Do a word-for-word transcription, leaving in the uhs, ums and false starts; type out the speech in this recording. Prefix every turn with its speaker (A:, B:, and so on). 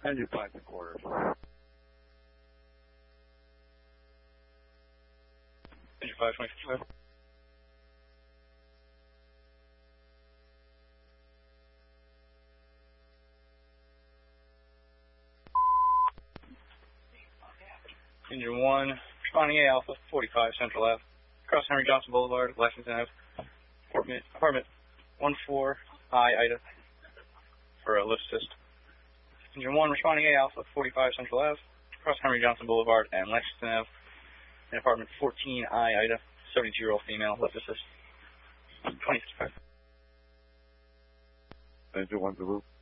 A: I do five and a quarter.
B: Engine five twenty-five. Engine one, responding A Alpha, forty-five Central Ave, across Henry Johnson Boulevard, Lexington Ave, apartment, apartment one four I Ida, for a lift assist. Engine one, responding A Alpha, forty-five Central Ave, across Henry Johnson Boulevard and Lexington Ave, in apartment fourteen I Ida, seventy-two-year-old female, lift assist. twenty-five.
A: Engine one, Zulu.